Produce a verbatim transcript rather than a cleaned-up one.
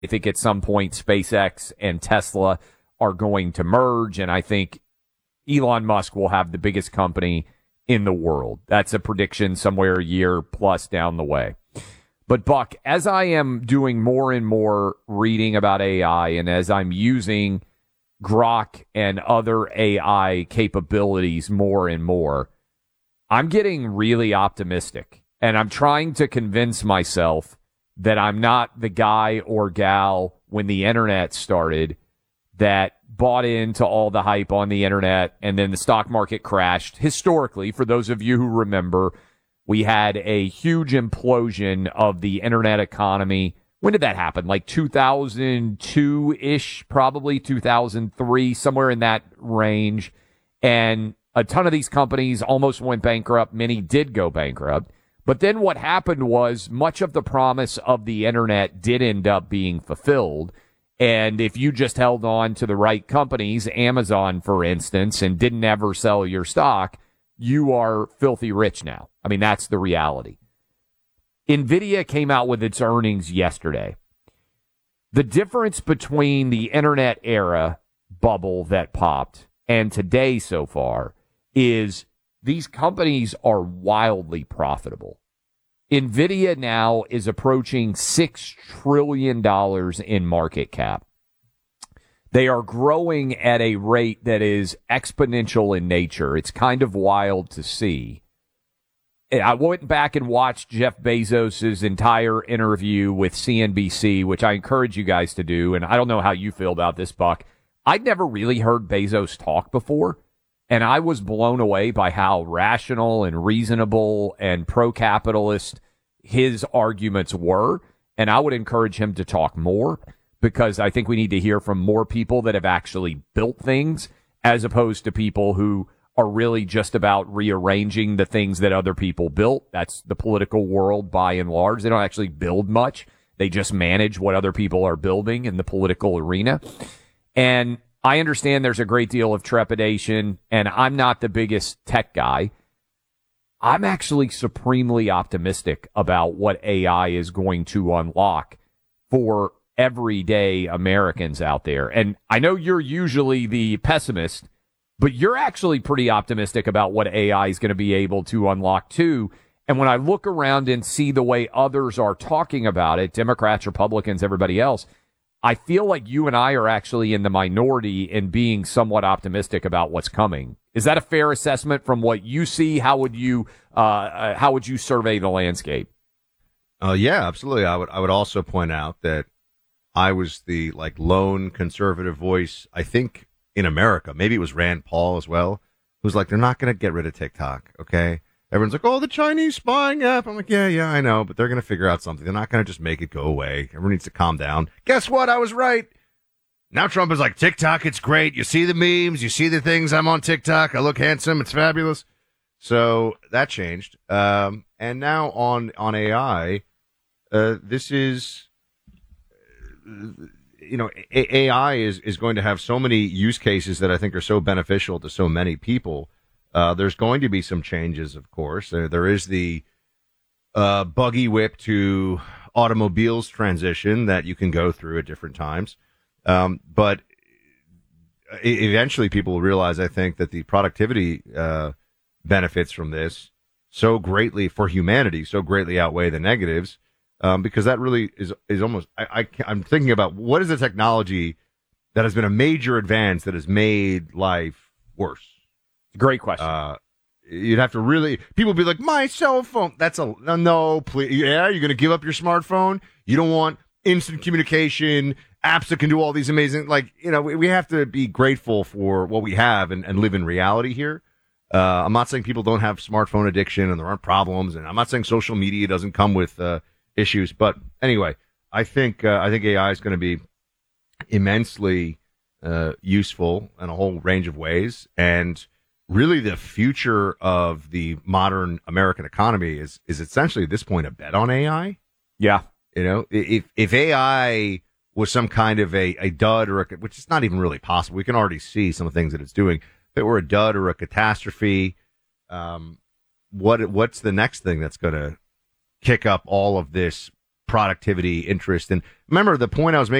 I think at some point SpaceX and Tesla are going to merge, and I think Elon Musk will have the biggest company in the world. That's a prediction somewhere a year plus down the way. But Buck, as I am doing more and more reading about A I, and as I'm using Grok and other A I capabilities more and more, I'm getting really optimistic. And I'm trying to convince myself that I'm not the guy or gal when the internet started that bought into all the hype on the internet and then the stock market crashed. Historically, for those of you who remember, we had a huge implosion of the internet economy. When did that happen? Like two thousand two-ish, probably two thousand three, somewhere in that range. And a ton of these companies almost went bankrupt. Many did go bankrupt. But then what happened was much of the promise of the internet did end up being fulfilled. And if you just held on to the right companies, Amazon, for instance, and didn't ever sell your stock, you are filthy rich now. I mean, that's the reality. NVIDIA came out with its earnings yesterday. The difference between the internet era bubble that popped and today so far is these companies are wildly profitable. NVIDIA now is approaching six trillion dollars in market cap. They are growing at a rate that is exponential in nature. It's kind of wild to see. I went back and watched Jeff Bezos' entire interview with C N B C, which I encourage you guys to do. And I don't know how you feel about this, Buck. I'd never really heard Bezos talk before. And I was blown away by how rational and reasonable and pro-capitalist his arguments were. And I would encourage him to talk more because I think we need to hear from more people that have actually built things as opposed to people who are really just about rearranging the things that other people built. That's the political world by and large. They don't actually build much. They just manage what other people are building in the political arena. And I understand there's a great deal of trepidation, and I'm not the biggest tech guy. I'm actually supremely optimistic about what A I is going to unlock for everyday Americans out there. And I know you're usually the pessimist, but you're actually pretty optimistic about what A I is going to be able to unlock too. And when I look around and see the way others are talking about it, Democrats, Republicans, everybody else, I feel like you and I are actually in the minority in being somewhat optimistic about what's coming. Is that a fair assessment from what you see? How would you uh, how would you survey the landscape? Uh, yeah, absolutely. I would I would also point out that I was the like lone conservative voice, I think, in America. Maybe it was Rand Paul as well, who's like, they're not going to get rid of TikTok, okay? Everyone's like, oh, the Chinese spying app. I'm like, yeah, yeah, I know, but they're going to figure out something. They're not going to just make it go away. Everyone needs to calm down. Guess what? I was right. Now Trump is like, TikTok, it's great. You see the memes. You see the things. I'm on TikTok. I look handsome. It's fabulous. So that changed. Um, and now on, on A I, uh, this is, you know, A- AI is, is going to have so many use cases that I think are so beneficial to so many people. Uh, there's going to be some changes, of course. There, there is the uh, buggy whip to automobiles transition that you can go through at different times. Um, but e- eventually people will realize, I think, that the productivity uh, benefits from this so greatly for humanity, so greatly outweigh the negatives, um, because that really is is almost, I, I, I'm thinking about what is the technology that has been a major advance that has made life worse? Great question. Uh, you'd have to really, people be like, my cell phone. That's a, no, no please. Yeah, you're going to give up your smartphone. You don't want instant communication, apps that can do all these amazing, like, you know, we, we have to be grateful for what we have and, and live in reality here. Uh, I'm not saying people don't have smartphone addiction and there aren't problems. And I'm not saying social media doesn't come with, uh, issues. But anyway, I think, uh, I think A I is going to be immensely, uh, useful in a whole range of ways. And really, the future of the modern American economy is is essentially at this point a bet on A I. Yeah, you know, if if A I was some kind of a, a dud or a, which is not even really possible, we can already see some of the things that it's doing. If it were a dud or a catastrophe, um, what what's the next thing that's going to kick up all of this productivity interest. And remember the point I was making